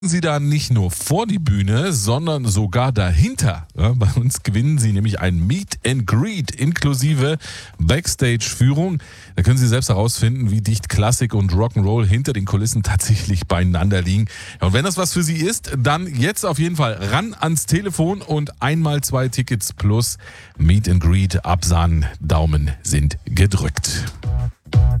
Sie da nicht nur vor die Bühne, sondern sogar dahinter. Ja, bei uns gewinnen Sie nämlich ein Meet and Greet inklusive Backstage-Führung. Da können Sie selbst herausfinden, wie dicht Klassik und Rock'n'Roll hinter den Kulissen tatsächlich beieinander liegen. Ja, und wenn das was für Sie ist, dann jetzt auf jeden Fall ran ans Telefon und einmal 2 Tickets plus Meet and Greet absahnen. Daumen sind gedrückt.